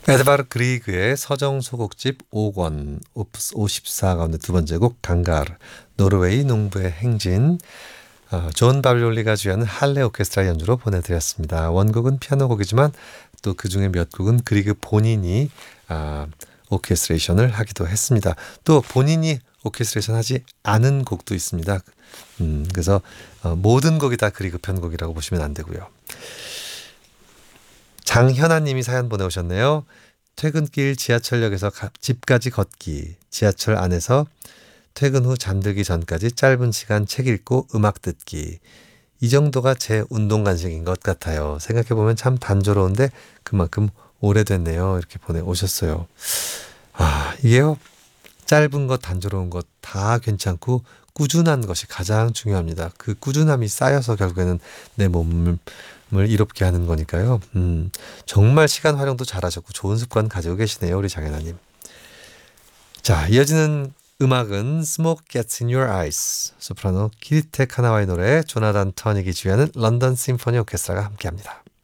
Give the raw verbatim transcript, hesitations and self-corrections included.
에드바르 그리그의 서정 소곡집 오 권 오프스 오십사 가운데 두 번째 곡 강가르, 노르웨이 농부의 행진, 어, 존 바비올리가 주연한 할레 오케스트라 연주로 보내드렸습니다. 원곡은 피아노 곡이지만 또 그중에 몇 곡은 그리그 본인이 아, 오케스트레이션을 하기도 했습니다. 또 본인이 오케스트레이션 하지 않은 곡도 있습니다. 음, 그래서 어, 모든 곡이 다 그리그 편곡이라고 보시면 안 되고요. 장현아 님이 사연 보내오셨네요. 퇴근길 지하철역에서 가, 집까지 걷기, 지하철 안에서 퇴근 후 잠들기 전까지 짧은 시간 책 읽고 음악 듣기. 이 정도가 제 운동 간식인 것 같아요. 생각해보면 참 단조로운데 그만큼 오래됐네요. 이렇게 보내오셨어요. 아, 이게요. 짧은 것, 단조로운 것 다 괜찮고 꾸준한 것이 가장 중요합니다. 그 꾸준함이 쌓여서 결국에는 내 몸을 이롭게 하는 거니까요. 음, 정말 시간 활용도 잘하셨고 좋은 습관 가지고 계시네요. 우리 장현아님. 자, 이어지는 음악은 Smoke Gets in Your Eyes, 소프라노 키리테 카나와의 노래, 조나단 터닉이 주연하는 런던 심포니 오케스트라가 함께합니다.